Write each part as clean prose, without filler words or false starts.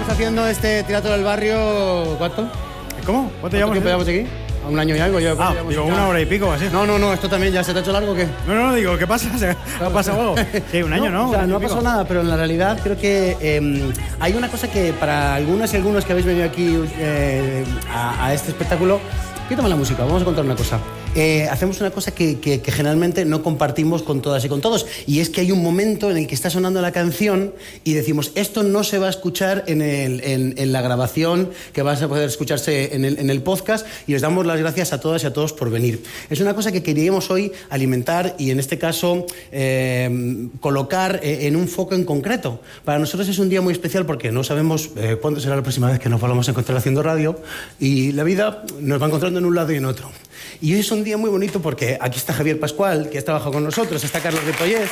Estamos haciendo este teatro del barrio... ¿Cuánto? ¿Cómo? ¿Cuánto tiempo llevamos aquí? A un año y algo. Digo, una hora y pico o así. No, esto también ya se te ha hecho largo, ¿o qué? No, digo, ¿qué pasa? ¿Se ha pasado algo? Sí, un año, ¿no? O sea, no ha pasado nada, pero en la realidad creo que hay una cosa que para algunas y algunos que habéis venido aquí a este espectáculo... Quítame la música, vamos a contar una cosa. Hacemos una cosa que generalmente no compartimos con todas y con todos, y es que hay un momento en el que está sonando la canción y decimos, esto no se va a escuchar en la grabación, que va a poder escucharse en el podcast, y os damos las gracias a todas y a todos por venir. Es una cosa que queríamos hoy alimentar y en este caso colocar en un foco en concreto. Para nosotros es un día muy especial porque no sabemos cuándo será la próxima vez que nos volvamos a encontrar haciendo radio, y la vida nos va encontrando en un lado y en otro. Y hoy es un día muy bonito porque aquí está Javier Pascual, que ha trabajado con nosotros, está Carlos Ripollés,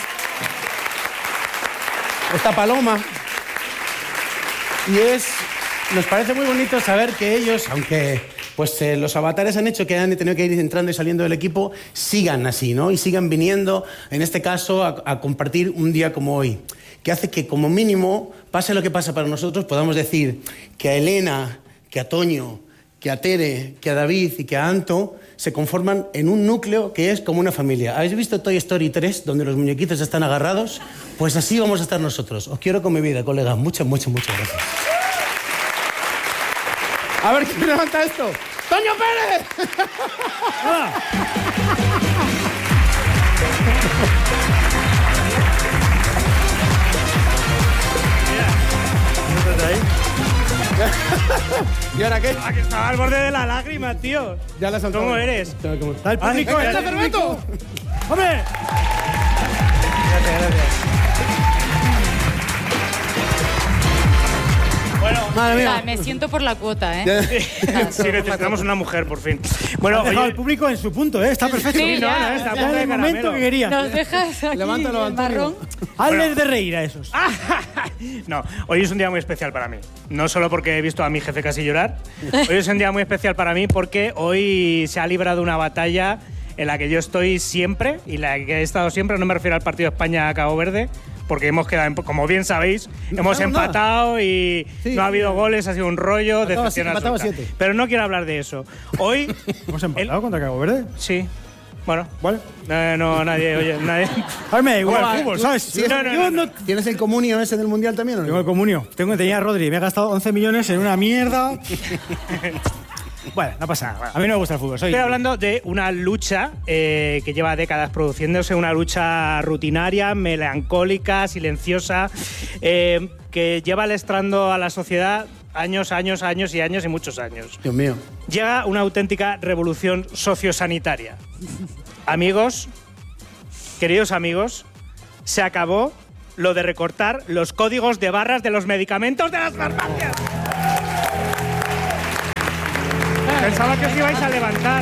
está Paloma, y nos parece muy bonito saber que ellos, aunque pues los avatares han hecho que han tenido que ir entrando y saliendo del equipo, sigan así, ¿no? Y sigan viniendo, en este caso, a compartir un día como hoy, que hace que como mínimo, pase lo que pasa para nosotros, podamos decir que a Elena, que a Toño, que a Tere, que a David y que a Anto se conforman en un núcleo que es como una familia. ¿Habéis visto Toy Story 3, donde los muñequitos están agarrados? Pues así vamos a estar nosotros. Os quiero con mi vida, colega. Muchas gracias. A ver, ¿quién levanta esto? ¡Toño Pérez! ¡Hola! ¿Y ahora qué? Que estaba al borde de la lágrima, tío. Ya la saltado. ¿Cómo eres? ¿Cómo? ¡Está el público! ¡Está Fermento! ¡Hombre! Gracias. Bueno, Madre mía. Me siento por la cuota, ¿eh? sí, necesitamos una mujer, por fin. Bueno, Bueno, dejado oye, el público en su punto, ¿eh? Está perfecto. Sí, ya, está a ya. punto de el momento caramelo. que quería. Nos dejas aquí Levántalo, el Antonio. marrón. Hazles de reír a esos. No, hoy es un día muy especial para mí. No solo porque he visto a mi jefe casi llorar. Hoy es un día muy especial para mí porque hoy se ha librado una batalla en la que yo estoy siempre y la que he estado siempre. No me refiero al partido España-Cabo Verde, porque hemos quedado, como bien sabéis, hemos empatado y Sí, no ha habido goles, ha sido un rollo, decepción empataba absoluta. 7. Pero no quiero hablar de eso. Hoy, ¿Hemos empatado contra Cabo Verde? sí, bueno, Vale. no, nadie, oye, nadie. A mí me da igual ¿Cómo va? el fútbol, ¿Tú- ¿sabes? sí, Yo no ¿Tienes el comunio ese del Mundial también o tengo no? el comunio. Tenía a Rodri, me he gastado 11 millones en una mierda. Bueno, no pasa nada. A mí no me gusta el fútbol. Estoy hablando de una lucha que lleva décadas produciéndose, una lucha rutinaria, melancólica, silenciosa, que lleva lastrando a la sociedad años y muchos años. Dios mío. Llega una auténtica revolución sociosanitaria. Amigos, queridos amigos, se acabó lo de recortar los códigos de barras de los medicamentos de las farmacias. Pensaba que os ibais a levantar.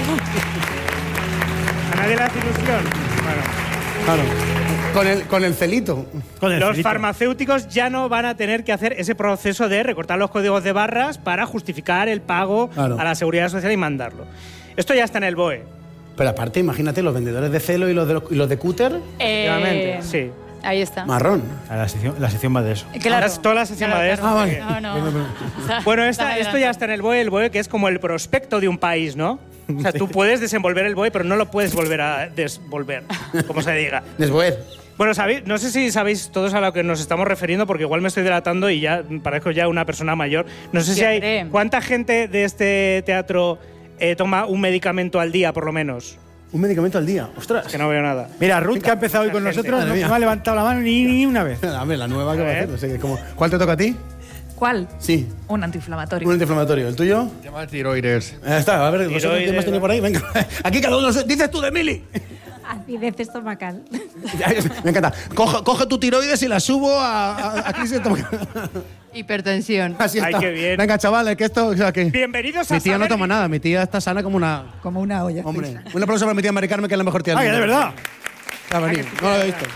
A nadie le hace ilusión. Bueno. Claro. Con el celito. Los farmacéuticos ya no van a tener que hacer ese proceso de recortar los códigos de barras para justificar el pago Claro. a la Seguridad Social y mandarlo. Esto ya está en el BOE. Pero aparte, imagínate los vendedores de celo y los de cúter, Efectivamente, sí. Ahí está. marrón. La sección va de eso. Claro. Toda la sección va de eso. Ah, vale. No. Bueno, Está esto ya está en el BOE que es como el prospecto de un país, ¿no? O sea, tú puedes desenvolver el BOE, pero no lo puedes volver a desvolver, como se diga. Desboer. Bueno, no sé si sabéis todos a lo que nos estamos refiriendo, porque igual me estoy delatando y ya parezco ya una persona mayor. No sé si hay... Siempre. ¿Cuánta gente de este teatro toma un medicamento al día, por lo menos? Un medicamento al día. Ostras. Que no veo nada. Mira, Ruth, que ha empezado hoy con gente. nosotros, Madre no mía. me ha levantado la mano ni una vez. Dame la nueva que A va a ver. hacer. No sé qué, ¿Cuál te toca a ti? ¿Cuál? Sí. Un antiinflamatorio. Un antiinflamatorio. ¿El tuyo? Llama tiroides. Ahí está. A ver, ¿vosotros Tiroides, qué más tiene por ahí? Venga. Aquí cada uno dices tú de Mili. Acidez estomacal. Me encanta. Coge tu tiroides y la subo a crisis estomacal. Hipertensión. Así Ay, está. qué bien. Venga, chavales, que esto... O sea, que Bienvenidos a mi tía no Saber toma nada. Mi tía está sana como una... Como una olla. Hombre. Un aplauso para mi tía Mari Carmen, que es la mejor tía del ¡Ay, de mundo. verdad! Ha venido. No lo había visto.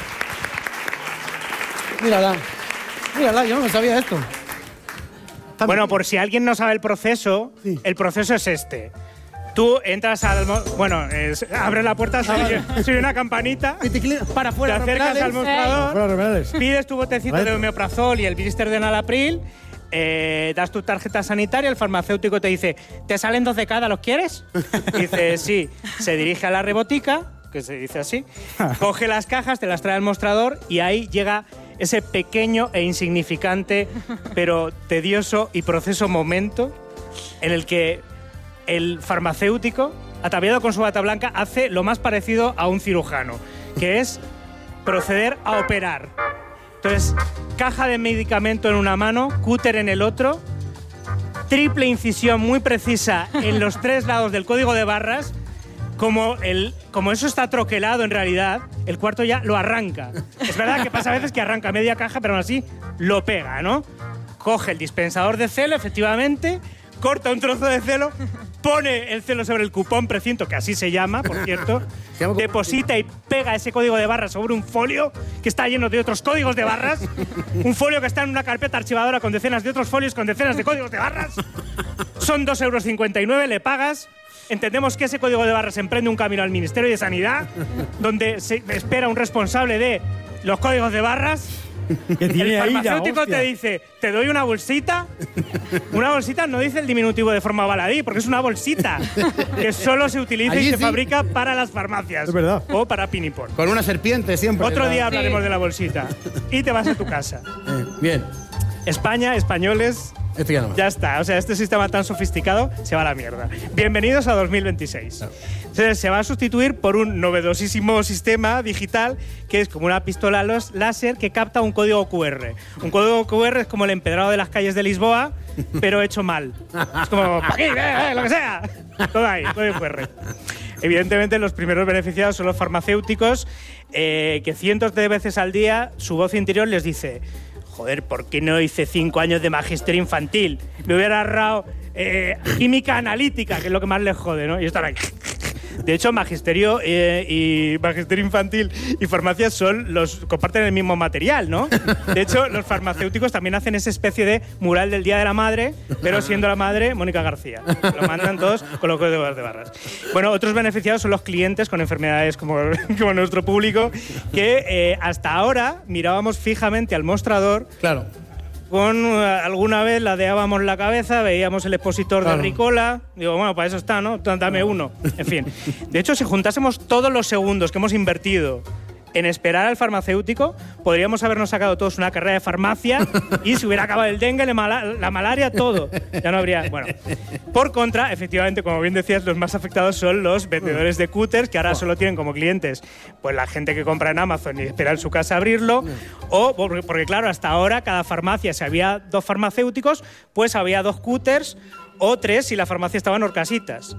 Mírala, yo no sabía esto. Bueno, por si alguien no sabe el proceso, Sí. el proceso es este. Tú entras al... Bueno, abres la puerta, soy una campanita, Y te inclinas para te afuera. acercas al mostrador, Bueno, remedios. pides tu botecito de omeprazol y el blister de Enalapril, das tu tarjeta sanitaria, el farmacéutico te dice, ¿te salen 2 de cada, los quieres? Dice, sí. Se dirige a la rebotica, que se dice así, coge las cajas, te las trae al mostrador y ahí llega ese pequeño e insignificante, pero tedioso y proceso momento en el que el farmacéutico, ataviado con su bata blanca, hace lo más parecido a un cirujano, que es proceder a operar. Entonces, caja de medicamento en una mano, cúter en el otro, triple incisión muy precisa en los 3 lados del código de barras. Como eso está troquelado en realidad, el cuarto ya lo arranca. Es verdad que pasa a veces que arranca media caja, pero aún así lo pega, ¿no? Coge el dispensador de celo, efectivamente, corta un trozo de celo, pone el celo sobre el cupón precinto, que así se llama, por cierto, deposita y pega ese código de barras sobre un folio que está lleno de otros códigos de barras, un folio que está en una carpeta archivadora con decenas de otros folios con decenas de códigos de barras. Son 2,59 €, le pagas. Entendemos que ese código de barras emprende un camino al Ministerio de Sanidad, donde se espera un responsable de los códigos de barras. Que tiene El ahí la farmacéutico hostia. te dice, te doy una bolsita. Una bolsita no dice el diminutivo de forma baladí, porque es una bolsita que solo se utiliza Allí y se sí. fabrica para las farmacias. Es verdad. O para Pinipón. Con una serpiente siempre. Otro día Sí. hablaremos de la bolsita. Y te vas a tu casa. Bien. España, españoles, Esto ya no más. ya está. O sea, este sistema tan sofisticado se va a la mierda. Bienvenidos a 2026. Entonces, se va a sustituir por un novedosísimo sistema digital que es como una pistola láser que capta un código QR. Un código QR es como el empedrado de las calles de Lisboa, pero hecho mal. Es como, ¡pa' aquí, lo que sea! Todo ahí, código QR. Evidentemente, los primeros beneficiados son los farmacéuticos, que cientos de veces al día su voz interior les dice: joder, ¿por qué no hice 5 años de magisterio infantil? Me hubiera ahorrado química analítica, que es lo que más les jode, ¿no? Y están ahí. De hecho, magisterio y magisterio infantil y farmacia comparten el mismo material, ¿no? De hecho, los farmacéuticos también hacen esa especie de mural del Día de la Madre, pero siendo la madre Mónica García. Lo mandan todos con los códigos de barras. Bueno, otros beneficiados son los clientes con enfermedades como nuestro público, que hasta ahora mirábamos fijamente al mostrador. Claro. Alguna vez ladeábamos la cabeza, veíamos el expositor Claro. de Ricola. Digo, bueno, para eso está, ¿no? Dame uno. En fin. De hecho, si juntásemos todos los segundos que hemos invertido en esperar al farmacéutico, podríamos habernos sacado todos una carrera de farmacia y se hubiera acabado el dengue, la malaria, todo. Ya no habría... Bueno, por contra, efectivamente, como bien decías, los más afectados son los vendedores de cúters, que ahora solo tienen como clientes pues la gente que compra en Amazon y espera en su casa abrirlo, o porque claro, hasta ahora cada farmacia, si había 2 farmacéuticos, pues había 2 cúters, o 3 si la farmacia estaba en Horcasitas.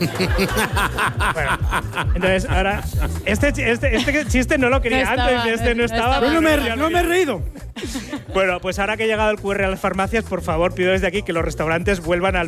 Bueno, entonces ahora este chiste no lo quería No estaba, antes, este no estaba. Pero pero no me he reído. Bueno, pues ahora que ha llegado el QR a las farmacias, por favor, pido desde aquí que los restaurantes vuelvan al